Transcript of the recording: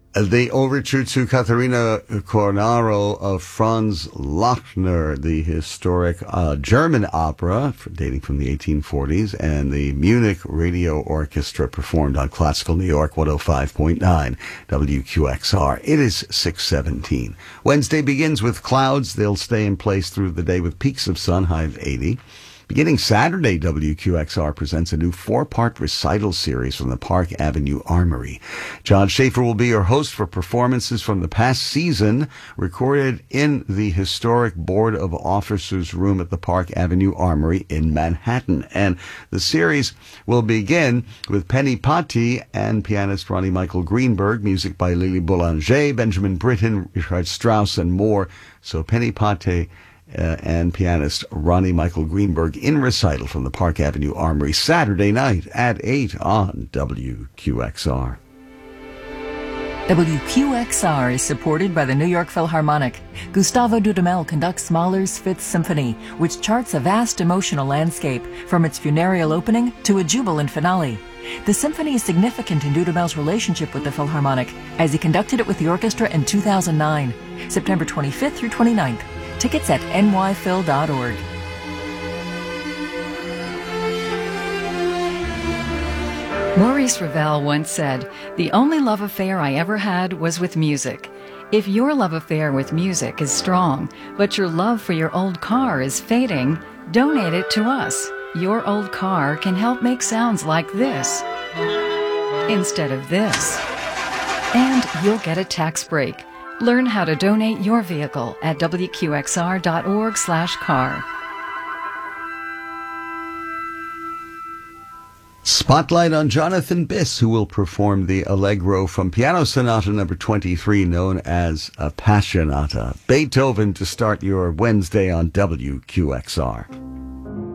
The overture to Katharina Cornaro of Franz Lachner, the historic German opera dating from the 1840s, and the Munich Radio Orchestra performed on Classical New York 105.9 WQXR. It is 6:17. Wednesday begins with clouds. They'll stay in place through the day with peaks of sun, high of 80. Beginning Saturday, WQXR presents a new 4-part recital series from the Park Avenue Armory. John Schaefer will be your host for performances from the past season, recorded in the historic Board of Officers room at the Park Avenue Armory in Manhattan. And the series will begin with Penny Patti and pianist Ronnie Michael Greenberg, music by Lily Boulanger, Benjamin Britten, Richard Strauss, and more. So Penny Patti and pianist Ronnie Michael Greenberg in recital from the Park Avenue Armory Saturday night at 8 on WQXR. WQXR is supported by the New York Philharmonic. Gustavo Dudamel conducts Mahler's Fifth Symphony, which charts a vast emotional landscape from its funereal opening to a jubilant finale. The symphony is significant in Dudamel's relationship with the Philharmonic, as he conducted it with the orchestra in 2009, September 25th through 29th. Tickets at nyphil.org. Maurice Ravel once said, "The only love affair I ever had was with music." If your love affair with music is strong, but your love for your old car is fading, donate it to us. Your old car can help make sounds like this instead of this. And you'll get a tax break. Learn how to donate your vehicle at wqxr.org/car. Spotlight on Jonathan Biss, who will perform the Allegro from Piano Sonata number 23, known as Appassionata. Beethoven to start your Wednesday on WQXR.